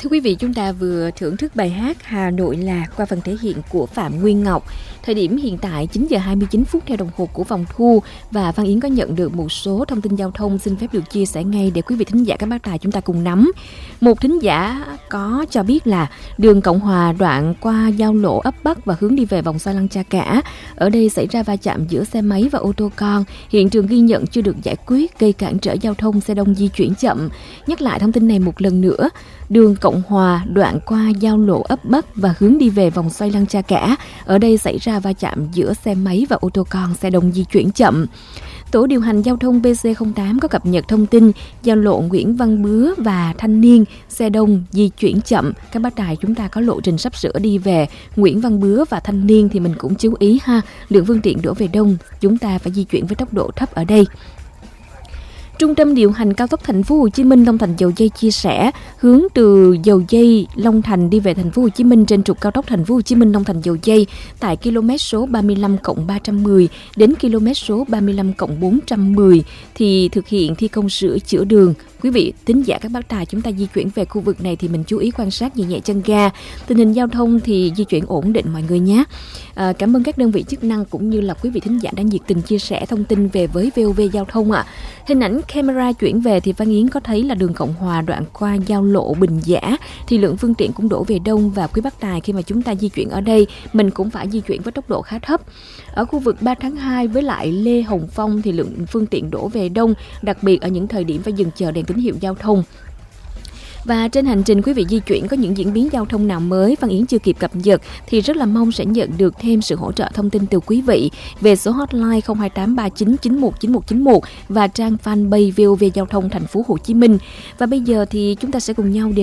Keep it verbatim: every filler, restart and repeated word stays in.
Thưa quý vị, chúng ta vừa thưởng thức bài hát Hà Nội Là qua phần thể hiện của Phạm Nguyên Ngọc. Thời điểm hiện tại chín giờ hai mươi chín phút theo đồng hồ của phòng thu, và Văn Yến có nhận được một số thông tin giao thông xin phép được chia sẻ ngay để quý vị thính giả các bác tài chúng ta cùng nắm. Một thính giả có cho biết là đường Cộng Hòa đoạn qua giao lộ ấp Bắc và hướng đi về vòng xoay Lăng Cha Cả, ở đây xảy ra va chạm giữa xe máy và ô tô con. Hiện trường ghi nhận chưa được giải quyết, gây cản trở giao thông, xe đông di chuyển chậm. Nhắc lại thông tin này một lần nữa. Đường Cộng Hòa đoạn qua giao lộ ấp Bắc và hướng đi về vòng xoay Lăng Cha Cả, ở đây xảy ra va chạm giữa xe máy và ô tô con, xe đông di chuyển chậm. Tổ điều hành giao thông bê xê không tám có cập nhật thông tin giao lộ Nguyễn Văn Bứa và Thanh Niên, xe đông di chuyển chậm. Các bác tài chúng ta có lộ trình sắp sửa đi về Nguyễn Văn Bứa và Thanh Niên thì mình cũng chú ý ha, lượng phương tiện đổ về đông, chúng ta phải di chuyển với tốc độ thấp ở đây. Trung tâm điều hành cao tốc Thành phố Hồ Chí Minh Long Thành Dầu Giây chia sẻ, hướng từ Dầu Giây Long Thành đi về Thành phố Hồ Chí Minh trên trục cao tốc Thành phố Hồ Chí Minh Long Thành Dầu Giây tại km số ba mươi lăm cộng ba trăm mười đến km số ba mươi lăm cộng bốn trăm mười thì thực hiện thi công sửa chữa đường. Quý vị thính giả các bác tài chúng ta di chuyển về khu vực này thì mình chú ý quan sát nhẹ nhẹ chân ga. Tình hình giao thông thì di chuyển ổn định mọi người nhé. À, cảm ơn các đơn vị chức năng cũng như là quý vị thính giả đã nhiệt tình chia sẻ thông tin về với vê o vê Giao thông ạ. À. Hình ảnh camera chuyển về thì Văn Yến có thấy là đường Cộng Hòa đoạn qua giao lộ Bình Giả thì lượng phương tiện cũng đổ về đông, và quý bác tài khi mà chúng ta di chuyển ở đây mình cũng phải di chuyển với tốc độ khá thấp. Ở khu vực ba tháng hai với lại Lê Hồng Phong thì lượng phương tiện đổ về đông, đặc biệt ở những thời điểm phải dừng chờ đèn tín hiệu giao thông. Và trên hành trình quý vị di chuyển có những diễn biến giao thông nào mới Văn Yến chưa kịp cập nhật thì rất là mong sẽ nhận được thêm sự hỗ trợ thông tin từ quý vị về số hotline không hai tám ba chín chín một chín một chín một và trang fanpage vê o vê Giao thông Thành phố Hồ Chí Minh. Và bây giờ thì chúng ta sẽ cùng nhau đến